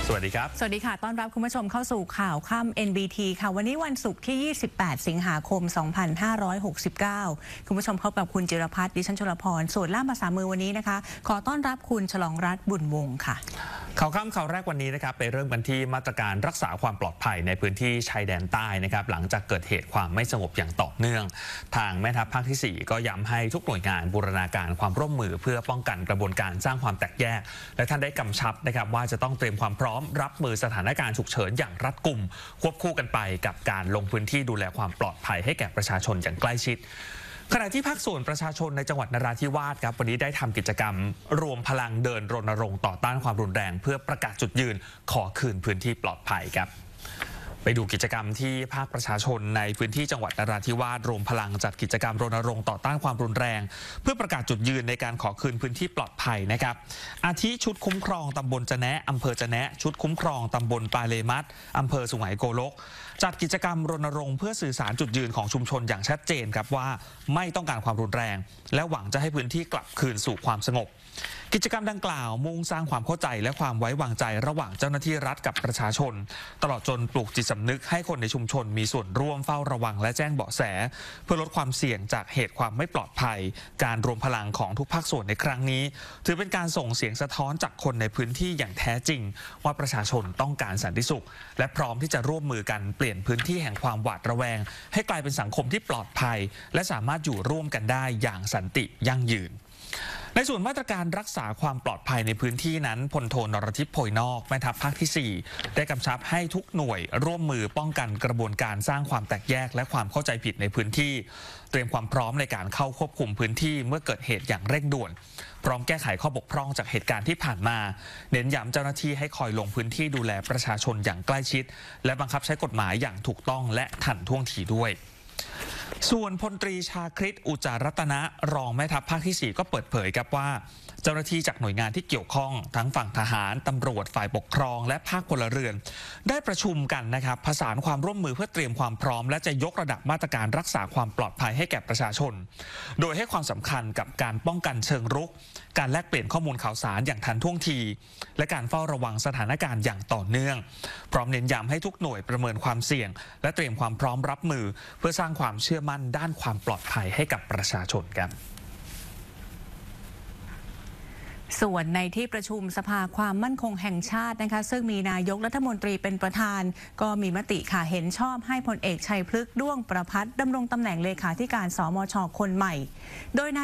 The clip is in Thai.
สวัสดีครับสวัสดีค่ะต้อนรับคุณผู้ชมเข้าสู่ข่าวค่ำ NBT ค่ะวันนี้วันศุกร์ที่ 28 สิงหาคม 2569 คุณผู้ชมพบกับคุณจิรพัฒน์ดิฉันชลพรส่วนล่ามภาษามือวันนี้นะคะขอต้อนรับคุณฉลองรัตน์บุญวงศ์ค่ะข่าวค่ำข่าวแรกวันนี้นะครับไปเริ่มกันที่มาตรการรักษาความปลอดภัยในพื้นที่ชายแดนใต้นะครับหลังจากเกิดเหตุความไม่สงบอย่างต่อเนื่องทางแม่ทัพภาคที่ 4ก็ย้ำให้ทุกหน่วยงานบูรณาการความร่วมมือเพื่อป้องกันกระบวนการสร้างความแตกแยกและท่านได้กำชับนะครับว่าจะต้องเตรียมความพร้อมรับมือสถานการณ์ฉุกเฉินอย่างรัดกุมควบคู่กันไปกับการลงพื้นที่ดูแลความปลอดภัยให้แก่ประชาชนอย่างใกล้ชิดขณะที่ภาคส่วนประชาชนในจังหวัดนราธิวาสครับวันนี้ได้ทำกิจกรรมรวมพลังเดินรณรงค์ต่อต้านความรุนแรงเพื่อประกาศจุดยืนขอคืนพื้นที่ปลอดภัยครับไปดูกิจกรรมที่ภาคประชาชนในพื้นที่จังหวัดนราธิวาสรวมพลังจัดกิจกรรมรณรงค์ต่อต้านความรุนแรงเพื่อประกาศจุดยืนในการขอคืนพื้นที่ปลอดภัยนะครับอาทิชุดคุ้มครองตำบลจะแนะอำเภอจะแนะชุดคุ้มครองตำบลปาเลมัดอำเภอสุไหงโกลกจัดกิจกรรมรณรงค์เพื่อสื่อสารจุดยืนของชุมชนอย่างชัดเจนครับว่าไม่ต้องการความรุนแรงและหวังจะให้พื้นที่กลับคืนสู่ความสงบกิจกรรมดังกล่าวมุ่งสร้างความเข้าใจและความไว้วางใจระหว่างเจ้าหน้าที่รัฐกับประชาชนตลอดจนปลูกจิตสำนึกให้คนในชุมชนมีส่วนร่วมเฝ้าระวังและแจ้งเบาะแสเพื่อลดความเสี่ยงจากเหตุความไม่ปลอดภัยการรวมพลังของทุกภาคส่วนในครั้งนี้ถือเป็นการส่งเสียงสะท้อนจากคนในพื้นที่อย่างแท้จริงว่าประชาชนต้องการสันติสุขและพร้อมที่จะร่วมมือกันเปลี่ยนพื้นที่แห่งความหวาดระแวงให้กลายเป็นสังคมที่ปลอดภัยและสามารถอยู่ร่วมกันได้อย่างสันติยั่งยืนในส่วนมาตรการรักษาความปลอดภัยในพื้นที่นั้นพลโทนรทิพย์โพยนอกแม่ทัพภาคที่ 4ได้กำชับให้ทุกหน่วยร่วมมือป้องกันกระบวนการสร้างความแตกแยกและความเข้าใจผิดในพื้นที่เตรียมความพร้อมในการเข้าควบคุมพื้นที่เมื่อเกิดเหตุอย่างเร่งด่วนพร้อมแก้ไขข้อบกพร่องจากเหตุการณ์ที่ผ่านมาเน้นย้ำเจ้าหน้าที่ให้คอยลงพื้นที่ดูแลประชาชนอย่างใกล้ชิดและบังคับใช้กฎหมายอย่างถูกต้องและทันท่วงทีด้วยส่วนพลตรีชาคริตอุจจารัตนะรองแม่ทัพภาคที่ 4ก็เปิดเผยครับว่าเจ้าหน้าที่จากหน่วยงานที่เกี่ยวข้องทั้งฝั่งทหารตำรวจฝ่ายปกครองและภาคพลเรือนได้ประชุมกันนะครับผสานความร่วมมือเพื่อเตรียมความพร้อมและจะยกระดับมาตรการรักษาความปลอดภัยให้แก่ประชาชนโดยให้ความสำคัญกับการป้องกันเชิงรุกการแลกเปลี่ยนข้อมูลข่าวสารอย่างทันท่วงทีและการเฝ้าระวังสถานการณ์อย่างต่อเนื่องพร้อมเน้นย้ำให้ทุกหน่วยประเมินความเสี่ยงและเตรียมความพร้อมรับมือเพื่อสร้างความเชื่อมั่นด้านความปลอดภัยให้กับประชาชนครับส่วนในที่ประชุมสภาความมั่นคงแห่งชาตินะคะซึ่งมีนายกรัฐมนตรีเป็นประธานก็มีมติค่ะเห็นชอบให้พลเอกชัยพฤกษ์ด้วงประภัตรดำรงตำแหน่งเลขาธิการสมช.คนใหม่โดย